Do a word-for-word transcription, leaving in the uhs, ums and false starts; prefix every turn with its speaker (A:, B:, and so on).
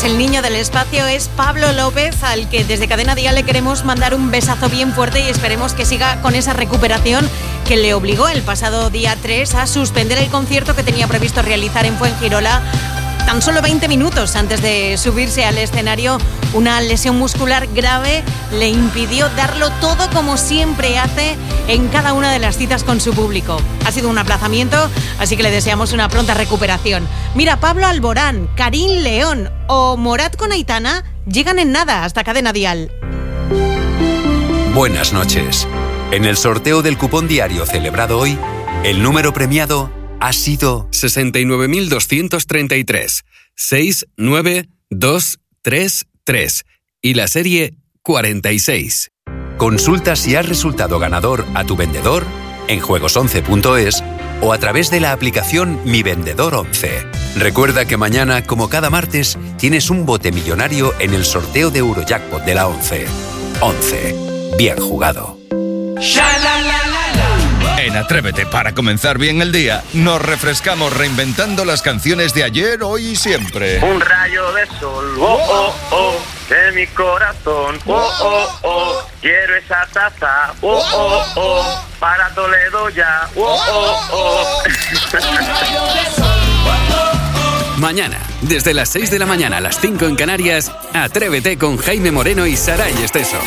A: el niño del espacio es Pablo López, al que desde Cadena Dial le queremos mandar un besazo bien fuerte y esperemos que siga con esa recuperación que le obligó el pasado día tres a suspender el concierto que tenía previsto realizar en Fuengirola tan solo veinte minutos antes de subirse al escenario. Una lesión muscular grave le impidió darlo todo como siempre hace en cada una de las citas con su público. Ha sido un aplazamiento, así que le deseamos una pronta recuperación. Mira, Pablo Alborán, Karim León o Morat con Aitana llegan en nada hasta Cadena Dial.
B: Buenas noches. En el sorteo del cupón diario celebrado hoy, el número premiado ha sido sesenta y nueve mil doscientos treinta y tres, seis nueve dos tres tres y la serie cuarenta y seis. Consulta si has resultado ganador a tu vendedor en juegos once punto es o a través de la aplicación Mi Vendedor once. Recuerda que mañana, como cada martes, tienes un bote millonario en el sorteo de Eurojackpot de la once. once. Bien jugado.
C: En Atrévete, para comenzar bien el día, nos refrescamos reinventando las canciones de ayer, hoy y siempre.
D: Un rayo de sol, oh, oh, oh, de mi corazón, oh, oh, oh, quiero esa taza, oh, oh, oh, para Toledo ya, oh, oh, oh.
B: Mañana, desde las seis de la mañana a las cinco en Canarias, Atrévete con Jaime Moreno y Saray Esteso.